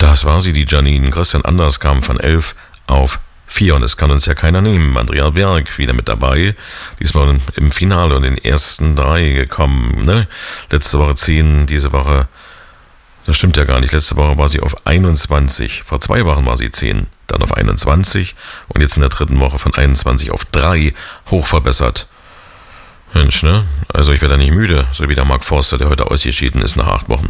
Das war sie, die Janine. Christian Anders kam von 11 auf 4 und es kann uns ja keiner nehmen. Andrea Berg wieder mit dabei, diesmal im Finale und in den ersten 3 gekommen. Ne? Letzte Woche 10, diese Woche, das stimmt ja gar nicht, letzte Woche war sie auf 21, vor 2 Wochen war sie 10, dann auf 21 und jetzt in der 3. Woche von 21 auf 3 hochverbessert. Mensch, ne? Also ich werde da nicht müde, so wie der Mark Forster, der heute ausgeschieden ist nach 8 Wochen.